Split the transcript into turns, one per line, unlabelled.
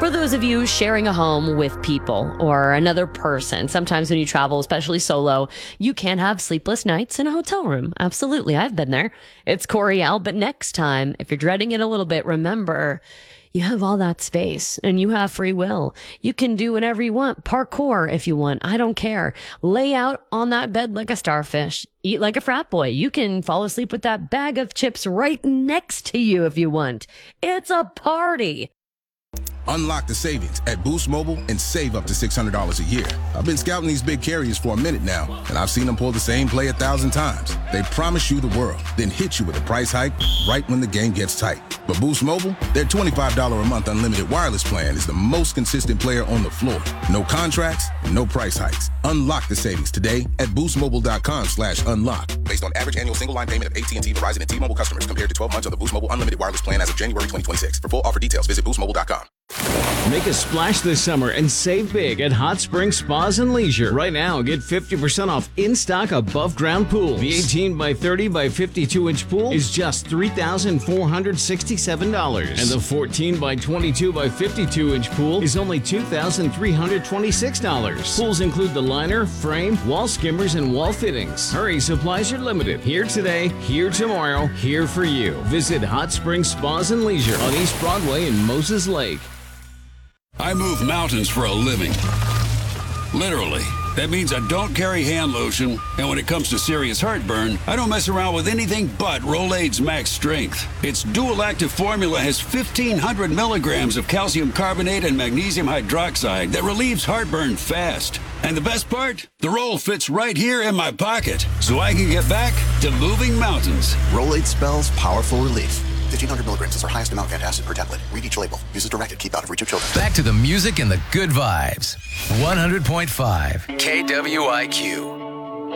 For those of you sharing a home with people or another person, sometimes when you travel, especially solo, you can have sleepless nights in a hotel room. Absolutely. I've been there. It's Coriel. But next time, if you're dreading it a little bit, remember, you have all that space and you have free will. You can do whatever you want. Parkour if you want. I don't care. Lay out on that bed like a starfish. Eat like a frat boy. You can fall asleep with that bag of chips right next to you if you want. It's a party.
Unlock the savings at Boost Mobile and save up to $600 a year. I've been scouting these big carriers for a minute now, and I've seen them pull the same play 1,000 times. They promise you the world, then hit you with a price hike right when the game gets tight. But Boost Mobile, their $25 a month unlimited wireless plan is the most consistent player on the floor. No contracts, no price hikes. Unlock the savings today at boostmobile.com/unlock. Based on average annual single line payment of AT&T, Verizon, and T-Mobile customers compared to 12 months of the Boost Mobile unlimited wireless plan as of January 2026. For full offer details, visit boostmobile.com.
Make a splash this summer and save big at Hot Springs Spas and Leisure. Right now, get 50% off in-stock above-ground pools. The 18 by 30 by 52-inch pool is just $3,467. And the 14 by 22 by 52-inch pool is only $2,326. Pools include the liner, frame, wall skimmers, and wall fittings. Hurry, supplies are limited. Here today, here tomorrow, here for you. Visit Hot Springs Spas and Leisure on East Broadway in Moses Lake.
I move mountains for a living. Literally. That means I don't carry hand lotion, and when it comes to serious heartburn, I don't mess around with anything but Rolaids Max Strength. Its dual-active formula has 1,500 milligrams of calcium carbonate and magnesium hydroxide that relieves heartburn fast. And the best part? The roll fits right here in my pocket, so I can get back to moving mountains.
Rolaids spells powerful relief. 1,500 milligrams is our highest amount of antacid per tablet. Read each label. Use as directed. Keep out of reach of children.
Back to the music and the good vibes. 100.5 KWIQ.